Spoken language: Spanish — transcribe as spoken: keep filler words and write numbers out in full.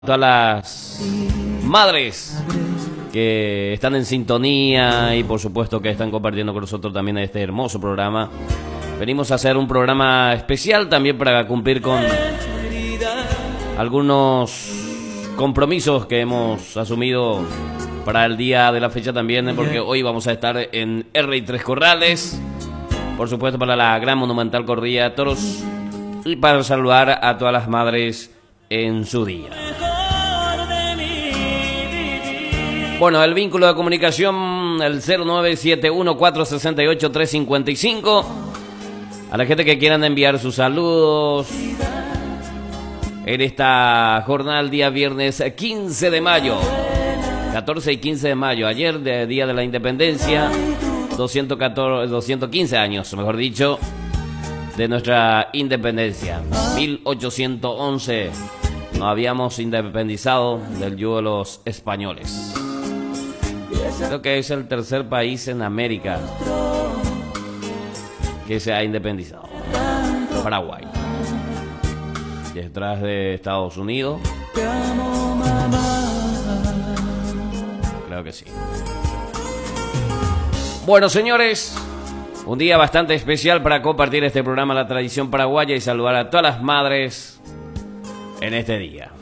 todas las madres que están en sintonía y por supuesto que están compartiendo con nosotros también este hermoso programa. Venimos a hacer un programa especial también para cumplir con algunos compromisos que hemos asumido para el día de la fecha también, porque hoy vamos a estar en R I Tres Corrales, por supuesto para la Gran Monumental Corrida de Toros y para saludar a todas las madres en su día. Bueno, el vínculo de comunicación, el cero nueve siete uno cuatro seis ocho tres cinco cinco. A la gente que quieran enviar sus saludos en esta jornada, el día viernes quince de mayo, catorce y quince de mayo, ayer, de Día de la Independencia, doscientos catorce, doscientos quince años, mejor dicho, de nuestra independencia. mil ochocientos once nos habíamos independizado del yugo de los españoles. Creo que es el tercer país en América que se ha independizado. Paraguay. Detrás de Estados Unidos. Creo que sí. Bueno, señores, un día bastante especial para compartir este programa La Tradición Paraguaya y saludar a todas las madres en este día.